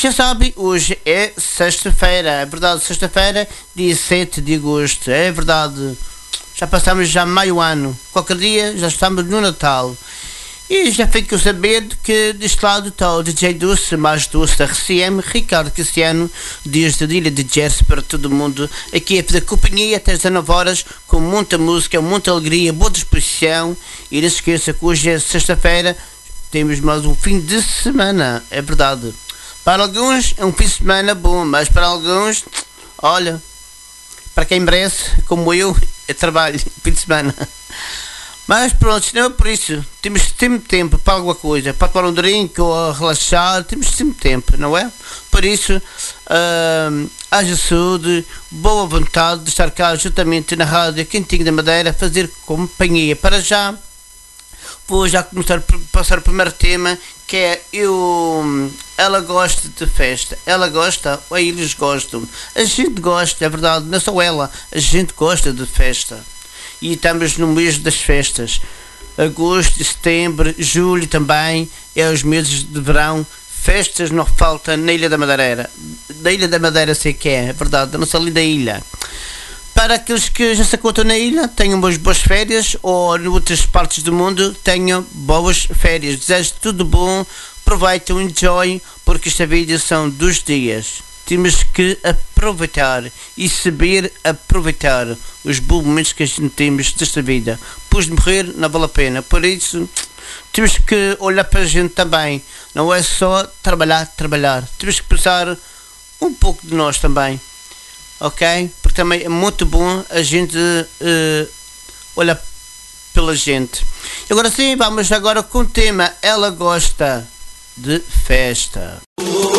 já sabe, hoje é sexta-feira, é verdade, sexta-feira, dia 7 de agosto, é verdade. Já passamos já meio ano, qualquer dia já estamos no Natal. E já fico sabendo que deste lado está o DJ Doce, mais doce da RCM, Ricardo Cristiano, desde a ilha de Jersey para todo mundo, aqui a fazer companhia até as 19 horas, com muita música, muita alegria, boa disposição. E não se esqueça que hoje é sexta-feira, temos mais um fim de semana, é verdade. Para alguns é um fim de semana bom, mas para alguns, olha, para quem merece, como eu, é trabalho, fim de semana. Mas pronto, não é por isso. Temos sempre tempo para alguma coisa, para tomar um drink ou relaxar, temos sempre tempo, não é? Por isso, haja saúde, boa vontade de estar cá juntamente na Rádio Quentinho da Madeira, fazer companhia. Para já, vou já começar a passar o primeiro tema, que é ela gosta de festa. Ela gosta ou eles gostam? A gente gosta, é verdade, não é só ela, a gente gosta de festa. E estamos no mês das festas, agosto, setembro, julho também, é os meses de verão, festas não faltam na Ilha da Madeira. Da Ilha da Madeira sei que é verdade, da nossa linda ilha. Para aqueles que já se encontram na ilha, tenham boas férias, ou em outras partes do mundo, tenham boas férias. Desejo tudo bom, aproveitem, enjoy, porque esta vida são 2 dias. Temos que aproveitar e saber aproveitar os bons momentos que a gente temos desta vida. Depois de morrer não vale a pena. Por isso temos que olhar para a gente também. Não é só trabalhar. Temos que pensar um pouco de nós também. Ok? Porque também é muito bom a gente olhar pela gente. Agora sim, vamos agora com o tema Ela Gosta de Festa.